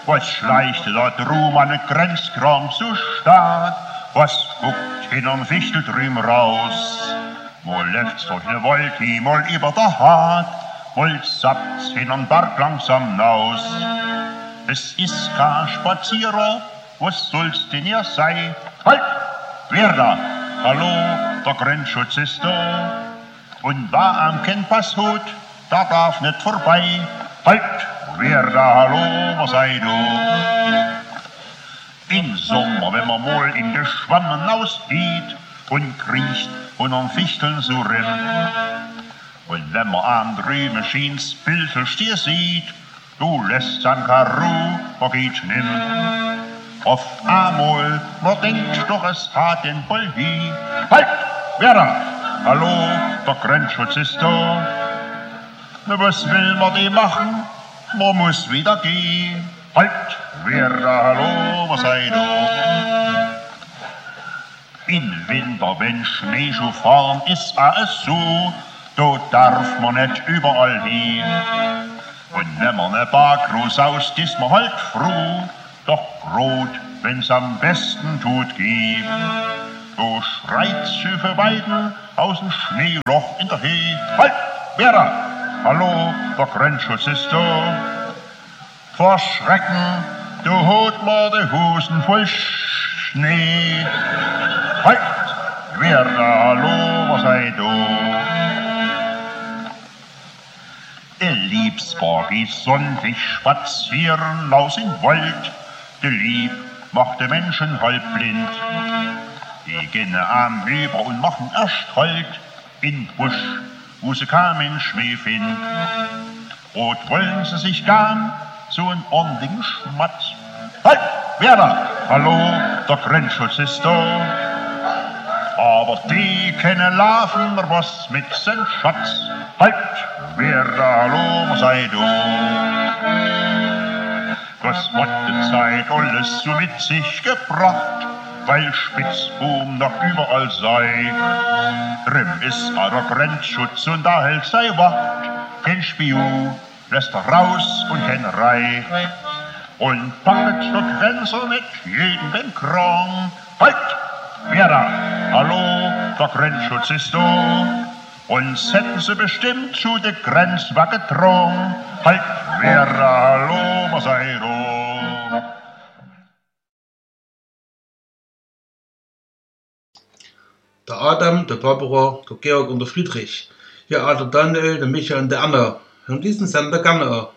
Was schleicht dort drum an den Grenzkram zu Staat? Was guckt hin und wichtelt drüm raus? Mal läuft's durch ne Wolke, mal über der Hart, mal sappt's hin und Berg langsam naus. Es ist kein Spazierer, was soll's denn ihr sei? Halt! Wer da? Hallo, der Grenzschutz ist da. Und wer am Kennpass hat, der darf nicht vorbei. Halt! Wer da? Hallo, was sei du? Im Sommer, wenn man mal in die Schwammen ausgeht und kriecht und am Fichteln so rennt. Und wenn man an drüben schienes Bilderstier sieht, du lässt an Karo, vergeht nimm. Auf einmal, man denkt doch, es hat den Bolgi. Halt! Wer da? Hallo, der Grenzschutz ist da. Na, was will man die machen? Man muss wieder gehen. Halt! Wer da? Hallo, was sei du? In Winter, wenn Schneeschuh fahren, ist es so, da darf man nicht überall hin. Und wenn man ne Bargruß aus, ist man halt froh, doch grot, wenn's am besten tut geht. Da schreit's für beiden aus dem Schneeloch in der Hee. Halt! Wer da? Hallo, der Grenzschutz ist da. Vor Schrecken, da hat man die Hosen voll Schnee. Halt! Wer da? Hallo, was sei du? Liebsbar geht sonntig spazieren aus in Wald. De Lieb macht de Menschen halb blind. Die gehen am über und machen erst Halt in Busch, wo sie kein Mensch mehr findet. Rot wollen sie sich gern, so einen ordentlichen Schmatz. Halt! Wer da? Hallo, der Grenzschutz ist da. Aber die können laufen, was mit sen Schatz. Halt! Wer da? Hallo, was sei du? Das hat die Zeit alles so mit sich gebracht, weil Spitzbum noch überall sei. Drin ist der Grenzschutz und da hält sei Wacht. Kein Spion lässt er raus und kein Rei. Und packet zur Grenze mit jedem den Kran. Halt! Wer da? Hallo, der Grenzschutz ist da. Uns hätten sie bestimmt zu der Grenzwacke getragen. Halt, wer da? Hallo, was sei du? Der Adam, der Barbara, der Georg und der Friedrich. Ja, der Daniel, der Micha und der Anna. Und diesen Sender gerne.